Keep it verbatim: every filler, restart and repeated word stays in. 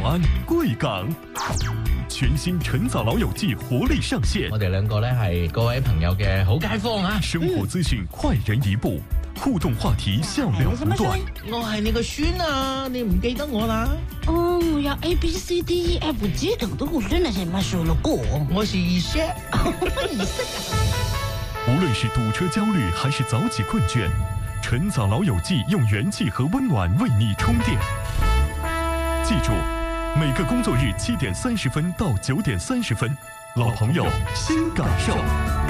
安、贵港。全新晨早老友記活力上線， 我哋兩個咧係各位朋友嘅好街坊啊！ 生活資訊快人一步，互動話題笑料不斷。 我係你個孫啊，你唔記得我啦？ 哦，有 A B C D E F G 等的我真的是乜數了過。 我是二叔， 二叔。 無論是堵車焦慮還是早起困倦，晨早老友記用元氣和溫暖為你充電。記住，每個工作日七點三十分到九點三十分，老朋友先感受。